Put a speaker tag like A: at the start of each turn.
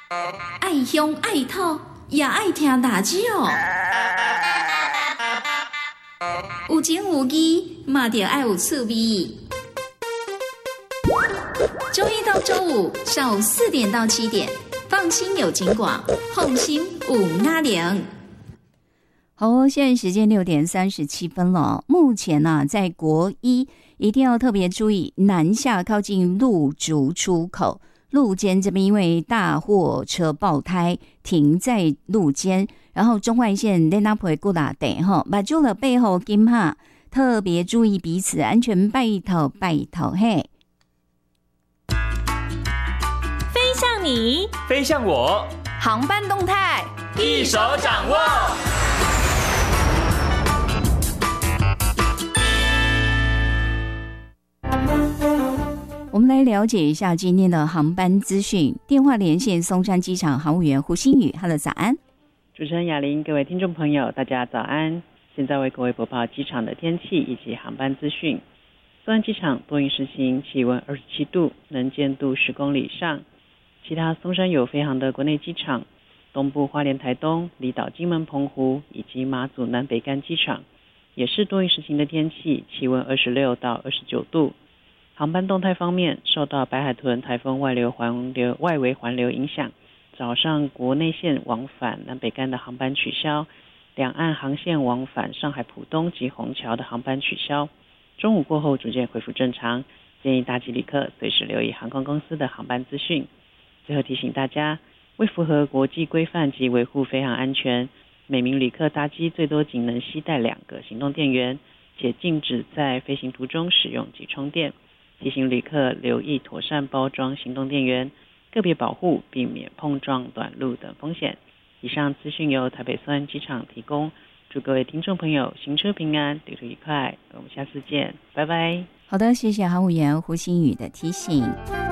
A: 爱乡爱土，也爱听大只哦。有情有义，嘛着爱有趣味。周一到周五上午4点到7点，放心有景广，放心有阿玲。
B: 好，现在时间6点37分了。目前呢、在国一一定要特别注意南下靠近路竹出口路肩这边，因为大货车爆胎停在路肩，然后中环线在那陪过大地哈，把住了背后金哈，特别注意彼此安全，拜托拜托嘿。
C: 飞向你，
D: 飞向我，
A: 航班动态
D: 一手掌握。
B: 我们来了解一下今天的航班资讯。电话连线松山机场航务员胡新宇 ，Hello， 早安。
E: 主持人雅玲，各位听众朋友，大家早安。现在为各位播报机场的天气以及航班资讯。松山机场多云时晴，气温27度，能见度10公里以上。其他松山有飞航的国内机场，东部花莲、台东、离岛、金门、澎湖以及马祖南北干机场，也是多云时晴的天气，气温26到29度。航班动态方面，受到白海豚台风外围环流影响，早上国内线往返南北干的航班取消，两岸航线往返上海浦东及虹桥的航班取消。中午过后逐渐恢复正常，建议大机旅客随时留意航空公司的航班资讯。最后提醒大家，为符合国际规范及维护飞航安全，每名旅客搭机最多仅能携带2个行动电源，且禁止在飞行途中使用及充电。提醒旅客留意妥善包装行动电源，个别保护，避免碰撞、短路等风险。以上资讯由台北松山机场提供，祝各位听众朋友行车平安，旅途愉快。我们下次见，拜拜。
B: 好的，谢谢航务员胡新宇的提醒。